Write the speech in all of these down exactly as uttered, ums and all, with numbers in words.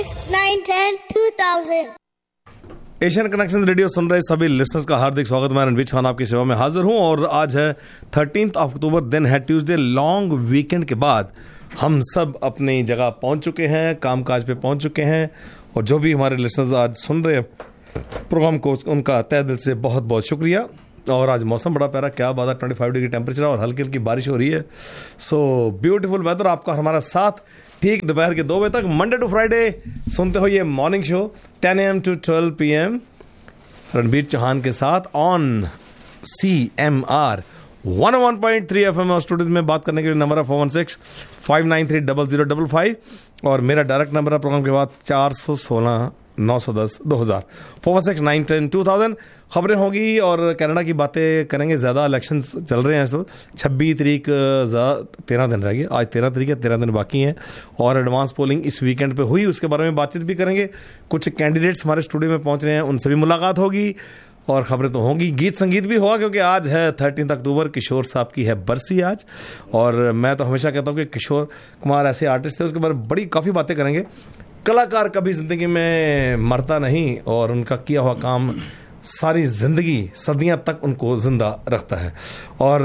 nine ten two thousand Asian connection radio सुन रहे सभी listeners का हार्दिक स्वागत। मैं रणवीर खान आपकी सेवा में हाजिर हूं और आज है थर्टीन्थ अक्टूबर, दिन है ट्यूसडे। लॉन्ग वीकेंड के बाद हम सब अपनी जगह पहुंच चुके हैं, कामकाज पे पहुंच चुके हैं और जो भी हमारे लिसनर्स आज सुन रहे प्रोग्राम को उनका तहे दिल से बहुत बहुत शुक्रिया। और आज मौसम बड़ा प्यारा, क्या बात है, ट्वेंटी फाइव डिग्री टेम्परेचर और हल्की हल्की बारिश हो रही है। So beautiful weather. आपका हमारा साथ ठीक दोपहर के दो बजे तक, मंडे टू फ्राइडे सुनते हो ये morning show ten A M to twelve P M Ranbir Chauhan के साथ on C M R one one point three F M. और स्टूडियो में बात करने के लिए नंबर है four one six five nine three double zero double five और मेरा डायरेक्ट नंबर है प्रोग्राम के बाद चार सौ सोलह नौ सौ दस दो हज़ार four one six nine ten two thousand. खबरें होगी और कनाडा की बातें करेंगे। ज़्यादा इलेक्शन चल रहे हैं इस वक्त। छब्बीस तारीख तेरह दिन रह गए, आज तेरह तारीख है, तेरह दिन बाकी हैं और एडवांस पोलिंग इस वीकेंड पे हुई, उसके बारे में बातचीत भी करेंगे। कुछ कैंडिडेट्स हमारे स्टूडियो में पहुंच रहे हैं, उनसे भी मुलाकात होगी और खबरें तो होंगी। गीत संगीत भी होगा क्योंकि आज है थर्टीन अक्टूबर, किशोर साहब की है बरसी आज। और मैं तो हमेशा कहता हूँ कि किशोर कुमार ऐसे आर्टिस्ट थे, उसके बारे में बड़ी काफ़ी बातें करेंगे। कलाकार कभी ज़िंदगी में मरता नहीं और उनका किया हुआ काम सारी ज़िंदगी सदियां तक उनको ज़िंदा रखता है। और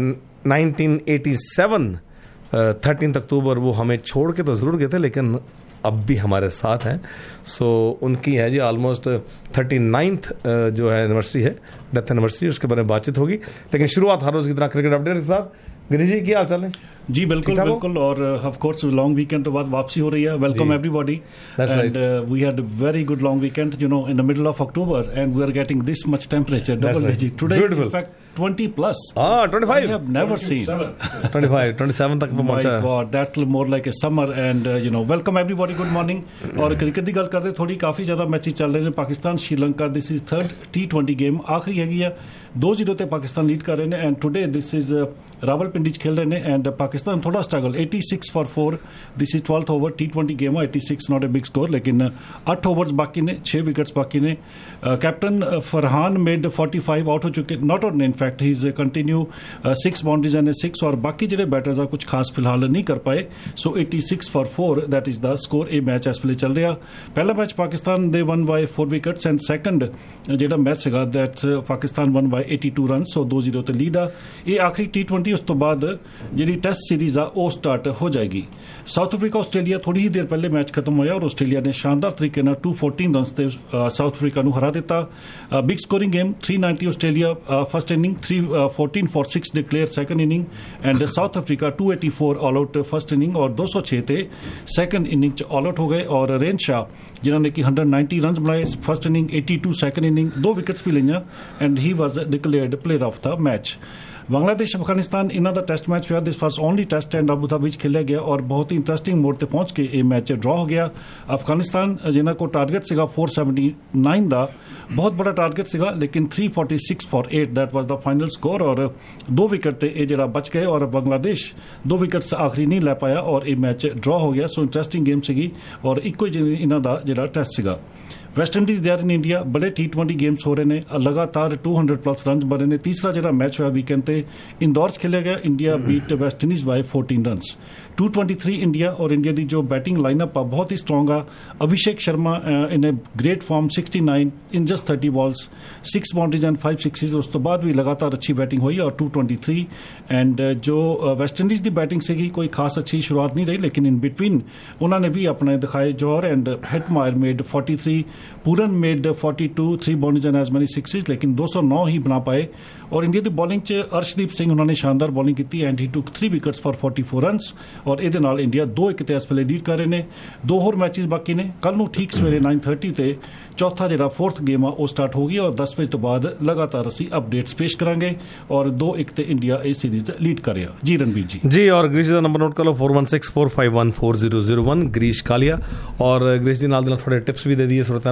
नाइनटीन एटी सेवन थर्टीन अक्टूबर वो हमें छोड़ के तो ज़रूर गए थे लेकिन अब भी हमारे साथ हैं। सो उनकी है जी ऑलमोस्ट थर्टी नाइन्थ जो है एनिवर्सरी है, डेथ एनिवर्सरी, उसके बारे में बातचीत होगी। लेकिन शुरुआत हर रोज़ की तरह क्रिकेट अपडेट के साथ। गिरीश जी, क्या हाल चाल है? जी बिल्कुल बिल्कुल। और ऑफ कोर्स लॉन्ग वीकेंड के बाद वापसी हो रही है। Welcome everybody and we had very good long weekend, you know, in the middle of October and we are getting this much temperature, double digit today, in fact twenty plus. हां, twenty five I have never seen twenty five twenty seven तक पहुंचा है। God, that more like a summer and you know, welcome everybody, good morning. और cricket की गल करते थोड़ी काफी ज्यादा मैचेस चल रहे हैं। Pakistan Sri Lanka, this is third T twenty game, आखिरी हैगी है। दो जीरो ते पाकिस्तान लीड कर रहे हैं and today this is Rawalpindi च खेल रहे हैं एंड पाकिस्तान थोड़ा struggle, eighty six for four. This is twelfth over, T twenty game है, eighty six not a big score, लेकिन आठ ओवर्स बाकी ने, छह विकेट्स बाकी ने। Captain Farhan made forty five out हो चुके, not out in fact he is continue six boundaries and six. और बाकी जो बैटर्स कुछ खास फिलहाल नहीं कर पाए। सो eighty six for four that is the score. A match इस वे चल रहा। पहला match Pakistan they one by four wickets and second जो मैच है that Pakistan one by eighty two run, सो दो जीरो ते लीड आ। ये आखिरी टी ट्वेंटी, उस तो बाद जी टेस्ट सीरीज आ वो स्टार्ट हो जाएगी। साउथ अफ्रीका ऑस्ट्रेलिया, थोड़ी ही देर पहले मैच खत्म होया और ऑस्ट्रेलिया ने शानदार तरीके ਨਾਲ टू फोर्टीन रन से साउथ अफ्रीका ਨੂੰ हरा दिता। Big scoring game, three ninety Australia first inning, three fourteen for six declare second inning and south Africa to eighty four all out first inning और दो सौ छह ते सेकंड इनिंग च ऑल आउट हो गए। और रेन शाह जिन्होंने कि हंड्रेड नाइंटी रन बनाए first inning, eighty two second inning, दो विकेट्स भी लिया and he was declared player of the match. Bangladesh Afghanistan इन्हों का टेस्ट मैच हुआ, this was only test and Abu Dhabi खेलिया गया और बहुत ही इंटरेस्टिंग मोड पर पहुंच के ये मैच ड्रॉ हो गया। अफगानिस्तान जिन्हों को टारगेट सीगा फोर सेवेंटी नाइन का, बहुत बड़ा टारगेट सीगा, लेकिन three forty six for at that was the final score और दो विकेट ते ये जरा बच गए और बांग्लादेश दो विकेट्स आखिरी नहीं लै पाया और ये मैच ड्रॉ हो गया। सो इंटरेस्टिंग गेम सी और इको इन्हों का जो टेस्ट सीगा। West Indies they are in India, बड़े टी ट्वेंटी गेम्स हो रहे हैं, लगातार टू हंड्रेड प्लस रन बने ने। तीसरा जो मैच हुआ वीकेंड ते इंदौर च खेलिया गया, India beat West Indies by fourteen runs. To twenty three India और इंडिया की जो बैटिंग लाइनअप आ बहुत ही strong uh. Abhishek Sharma in a great form, sixty nine in just thirty balls, six boundaries and five सिक्सिस। उस तो बाद भी लगातार अच्छी बैटिंग हुई और टू ट्वेंटी थ्री एंड जो वेस्ट इंडीज की बैटिंग से कोई खास अच्छी शुरुआत नहीं रही, लेकिन इन बिटवीन उन्होंने भी अपने दिखाए जोर and Hetmyer made forty three, Puran made forty two, three boundaries and as many सिक्सिस, लेकिन दो सौ नौ ही बना पाए। और इंडिया की बॉलिंग च अर्शदीप सिंह उन्होंने शानदार बॉलिंग की and he took three wickets for forty four runs और ये इंडिया दो एक इस वे लीड कर रहे हैं। दो होर मैचेस बाकी ने, कल नूं ठीक सवेरे नाइन थर्टी ते चौथा जो फोर्थ गेम आ वो स्टार्ट होगी और दस बजे तो बाद लगातार असी अपडेट्स पेश करांगे और दो एक ते इंडिया ये सीरीज लीड कर रहा। जी रणबीर जी जी और ग्रीश का नंबर नोट कर लो four one six four five one four zero zero one, Girish Kaliya. और ग्रीश जी नाल थोड़े टिप्स भी दे दिए श्रोता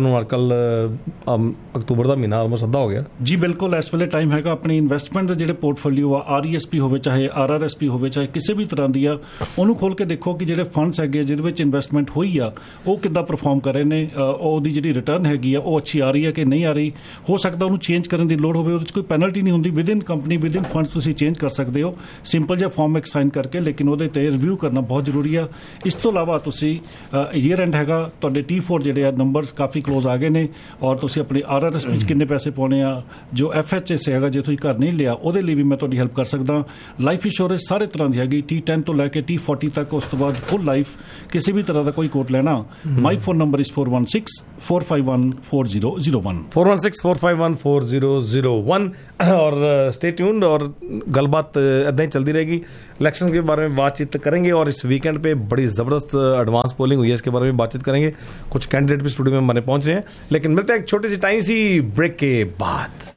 ਨੂੰ ਅੱਜਕੱਲ ਅਕਤੂਬਰ ਦਾ ਮਹੀਨਾ ਆਲਮੋਸਟ ਅੱਧਾ ਹੋ ਗਿਆ ਜੀ। ਬਿਲਕੁਲ ਇਸ ਵੇਲੇ ਟਾਈਮ ਹੈਗਾ ਆਪਣੀ ਇਨਵੈਸਟਮੈਂਟ ਦੇ ਜਿਹੜੇ ਪੋਰਟਫੋਲੀਓ ਆ, ਆਰ ਈ ਐਸ ਪੀ ਹੋਵੇ ਚਾਹੇ ਆਰ ਆਰ ਐਸ ਪੀ ਹੋਵੇ ਚਾਹੇ ਕਿਸੇ ਵੀ ਤਰ੍ਹਾਂ ਦੀ ਆ, ਉਹਨੂੰ ਖੋਲ ਕੇ ਦੇਖੋ ਕਿ ਜਿਹੜੇ ਫੰਡਸ ਹੈਗੇ ਜਿਹਦੇ ਵਿੱਚ ਇਨਵੈਸਟਮੈਂਟ ਹੋਈ ਆ ਉਹ ਕਿੱਦਾਂ ਪਰਫਾਰਮ ਕਰ ਰਹੇ ਨੇ, ਉਹਦੀ ਜਿਹੜੀ ਰਿਟਰਨ ਹੈਗੀ ਆ ਉਹ ਅੱਛੀ ਆ ਰਹੀ ਹੈ ਕਿ ਨਹੀਂ ਆ ਰਹੀ। ਹੋ ਸਕਦਾ ਉਹਨੂੰ ਚੇਂਜ ਕਰਨ ਦੀ ਲੋੜ ਹੋਵੇ, ਉਹਦੇ 'ਚ ਕੋਈ ਪੈਨਲਟੀ ਨਹੀਂ ਹੁੰਦੀ, with in company with in funds ਤੁਸੀਂ ਚੇਂਜ ਕਰ ਸਕਦੇ ਹੋ ਸਿੰਪਲ ਜਿਹਾ ਫਾਰਮ ਇੱਕ ਸਾਈਨ ਕਰਕੇ, ਲੇਕਿਨ ਉਹਦੇ 'ਤੇ ਰਿਵਿਊ ਕਰਨਾ ਬਹੁਤ ਜ਼ਰੂਰੀ ਆ। ਇਸ ਤੋਂ ਇਲਾਵਾ ਤੁਸੀਂ ਈਅਰ ਐਂਡ ਹੈਗਾ, ਤੁਹਾਡੇ ਟੀ ਫੋਰ ਜਿਹੜੇ ਆ ਨੰਬਰਸ ਕਾਫੀ ਕਲੋਜ਼ ਆ ਗਏ ਨੇ, ਔਰ ਤੁਸੀਂ ਆਪਣੀ ਆਰ ਆਰ ਐਸ ਵਿੱਚ ਕਿੰਨੇ ਪੈਸੇ ਪਾਉਣੇ ਆ, ਜੋ ਐਫ ਐਚ ਐਸ ਹੈਗਾ ਜੇ ਤੁਸੀਂ ਘਰ ਨਹੀਂ ਲਿਆ ਉਹਦੇ ਲਈ ਵੀ ਮੈਂ ਤੁਹਾਡੀ ਹੈਲਪ ਕਰ ਸਕਦਾ। ਲਾਈਫ ਇੰਸ਼ੋਰੈਂਸ ਸਾਰੇ ਤਰ੍ਹਾਂ ਦੀ ਹੈਗੀ, ਟੀ ਟੈਨ ਤੋਂ ਲੈ ਕੇ ਟੀ ਫੋਰਟੀ ਤੱਕ, ਉਸ ਤੋਂ ਬਾਅਦ ਫੁੱਲ ਲਾਈਫ, ਕਿਸੇ ਵੀ ਤਰ੍ਹਾਂ ਦਾ ਕੋਈ ਕੋਟ ਲੈਣਾ। ਮਾਈ ਫੋਨ ਨੰਬਰ ਇਸ four one six four five one four zero zero one four one six four five one four zero zero one और स्टे ट्यून्ड और गलबात इदां ही चलती रहेगी। इलेक्शन के बारे में बातचीत करेंगे और इस वीकेंड पे बड़ी ज़बरदस्त एडवांस पोलिंग हुई है, इसके बारे में बातचीत करेंगे। कुछ कैंडिडेट भी स्टूडियो में बने पहुंच रहे हैं, लेकिन मिलते हैं एक छोटी सी टाइम सी ब्रेक के बाद।